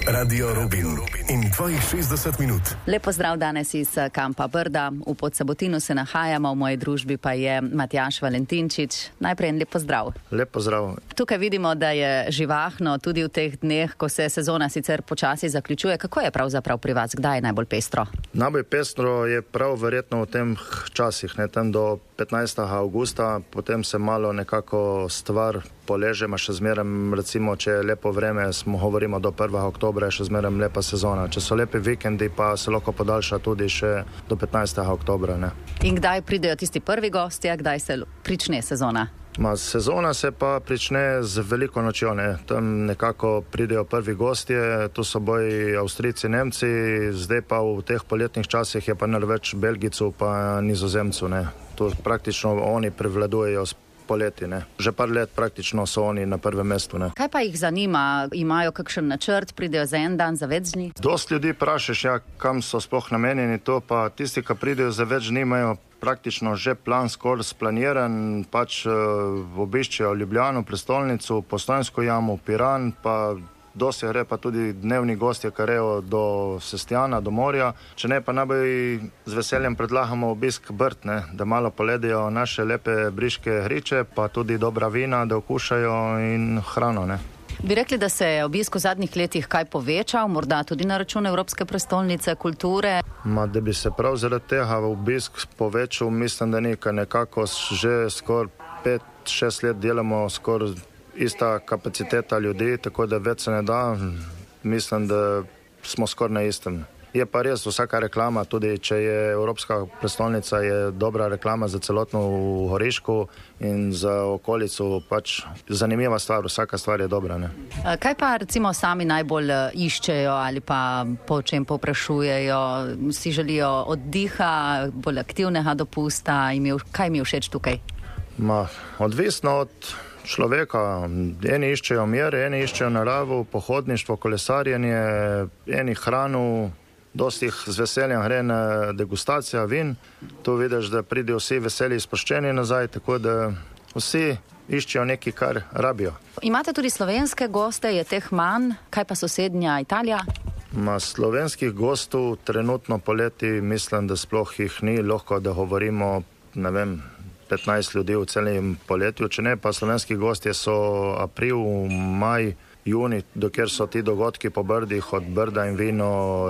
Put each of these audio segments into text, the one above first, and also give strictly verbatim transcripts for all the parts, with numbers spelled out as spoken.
Radio Rubin in tvojih šestdeset minut. Lep pozdrav danes iz kampa Brda. V Podsabotinu se nahajamo, v moji družbi pa je Matjaž Valentinčič. Najprej en lep pozdrav. Lep pozdrav. Tukaj vidimo, da je živahno tudi v teh dneh, ko se sezona sicer počasi zaključuje. Kako je pravzaprav pri vas? Kdaj je najbolj pestro? Najbolj pestro je prav verjetno v tem časih, ne, tam do petnajstega avgusta, potem se malo nekako stvar poleže, ma še zmeraj, recimo, če je lepo vreme, smo govorimo do prvega oktobra, je še zmeraj lepa sezona. Če so lepi vikendi, pa se lahko podaljša tudi še do petnajstega oktobra. Ne. In kdaj pridejo tisti prvi gostje, kdaj se prične sezona? Ma, sezona se pa prične z veliko nočjo, ne. Tam nekako pridejo prvi gostje, tu so boji Avstrijci, Nemci, zdaj pa v teh poletnih časih je pa največ Belgijcev pa Nizozemcev, ne. Tu praktično oni prevladujejo poleti, ne. Že par let praktično so oni na prvem mestu, ne. Kaj pa jih zanima? Imajo kakšen načrt? Pridejo za en dan, za več dni? Dost ljudi prašaš, ja, kam so sploh namenjeni, to pa tisti, ki pridejo za več dni, imajo praktično že plan skoraj splaniran, pač uh, obiščejo Ljubljano, prestolnico, Postojnsko jamo, Piran, pa dosti gre pa tudi dnevni gostje, karejo do Sestjana, do morja. Če ne, pa najbolj z veseljem predlagamo obisk Brd, ne, da malo poledijo naše lepe briške hriče, pa tudi dobra vina, da okušajo in hrano, ne. Bi rekli, da se je obisk v zadnjih letih kaj povečal, morda tudi na račun Evropske prestolnice kulture? Ma, da bi se prav zaradi tega obisk povečal, mislim, da nekaj nekako že skoraj pet, šest let delamo skoraj ista kapaciteta ljudi, tako da več se ne da, mislim, da smo skoraj na istem. Je pa res vsaka reklama, tudi če je Evropska prestolnica, je dobra reklama za celotno Goriško in za okolico, pač zanimiva stvar, vsaka stvar je dobra, ne. Kaj pa recimo sami najbolj iščejo ali pa po čem povprašujejo? Si želijo oddiha, bolj aktivnega dopusta? Kaj mi je všeč tukaj? Ma, odvisno od človeka. Eni iščejo mir, eni iščejo naravo, pohodništvo, kolesarjenje, eni hranu, dosti jih z veseljem gre na degustacija vin. Tu vidiš, da pridejo vsi veseli sproščeni nazaj, tako da vsi iščejo nekaj, kar rabijo. Imate tudi slovenske goste, je teh manj? Kaj pa sosednja Italija? Ma, slovenskih gostov trenutno poleti mislim, da sploh jih ni, lahko da govorimo, ne vem, petnajst ljudi v celem poletju, če ne, pa slovenski gostje so april, maj, juni, dokjer so ti dogodki po Brdih, od Brda in vino,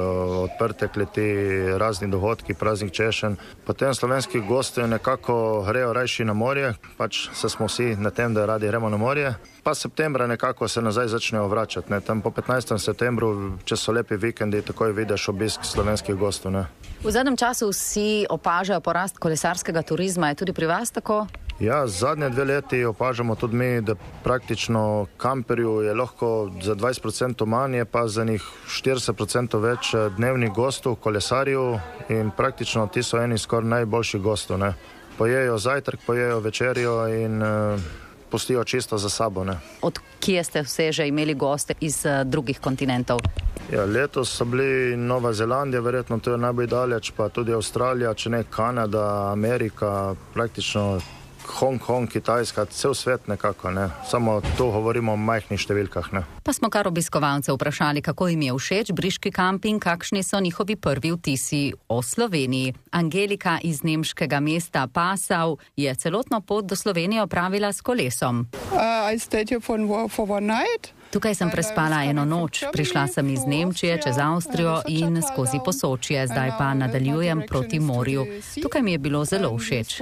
odprte kleti, razni dogodki, praznik češen. Potem slovenski gostje nekako grejo rajši na morje, pač se smo vsi na tem, da radi gremo na morje. Pa septembra nekako se nazaj začnejo vračati, ne. Tam po petnajstem septembru, če so lepi vikendi, takoj vidiš obisk slovenskih gostov, ne. V zadnjem času vsi opažajo porast kolesarskega turizma, je tudi pri vas tako? Ja, zadnje dve leti opažamo tudi mi, da praktično kamperju je lahko za dvajset procentov manje, pa za njih štirideset procentov več dnevnih gostov, kolesarjev in praktično ti so eni skoraj najboljših gostov, ne. Pojejo zajtrk, pojejo večerjo in uh, pustijo čisto za sabo, ne. Od kje ste vse že imeli goste iz uh, drugih kontinentov? Ja, letos so bili Nova Zelandija, verjetno to je najbolj daleč, pa tudi Avstralija, če ne Kanada, Amerika, praktično Hong Kong, Kitajska, cel svet nekako, ne. Samo tu govorimo o majhnih številkah, ne. Pa smo kar obiskovalce vprašali, kako jim je všeč briški kamping, kakšni so njihovi prvi vtisi o Sloveniji. Angelika iz nemškega mesta Passau je celotno pot do Slovenije opravila s kolesom. Uh, I stayed here for, for one night. Tukaj sem prespala eno noč, prišla sem iz Nemčije čez Avstrijo in skozi Posočje, zdaj pa nadaljujem proti morju. Tukaj mi je bilo zelo všeč.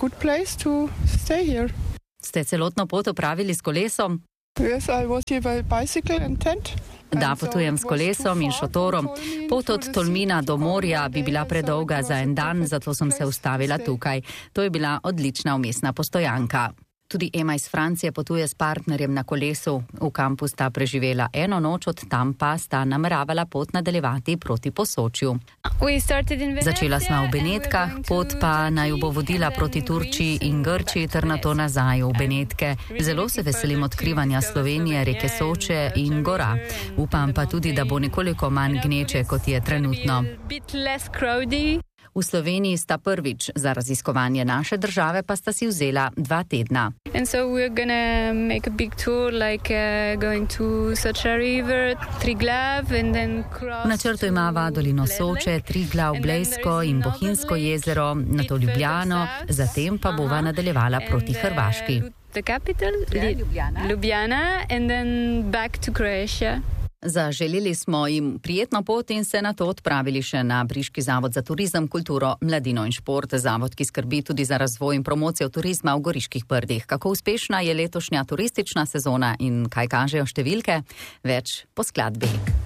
Ste celotno pot opravili s kolesom? Da, potujem s kolesom in šotorom. Pot od Tolmina do morja bi bila predolga za en dan, zato sem se ustavila tukaj. To je bila odlična vmesna postojanka. Tudi Ema iz Francije potuje s partnerjem na kolesu. V kampu sta preživela eno noč, od tam pa sta nameravala pot nadaljevati proti Posočju. Začela sva v Benetkah, pot pa naj bo vodila proti Turčiji in Grčiji ter nato nazaj v Benetke. Zelo se veselim odkrivanja Slovenije, reke Soče in gora. Upam pa tudi, da bo nekoliko manj gneče, kot je trenutno. V Sloveniji sta prvič, za raziskovanje naše države pa sta si vzela dva tedna. And so we're gonna make a big tour, like uh, going to Soča River, Triglav and then cross. V načrtu imava dolino Soče, Triglav, Blejsko in Bohinjsko jezero, nato Ljubljano, zatem pa bova nadaljevala proti Hrvaški. The capital, Ljubljana. Ljubljana and then back to Croatia. Zaželili smo jim prijetno pot in se nato odpravili še na Briški zavod za turizem, kulturo, mladino in šport, zavod, ki skrbi tudi za razvoj in promocijo turizma v Goriških Brdih. Kako uspešna je letošnja turistična sezona in kaj kažejo številke? Več po skladbi.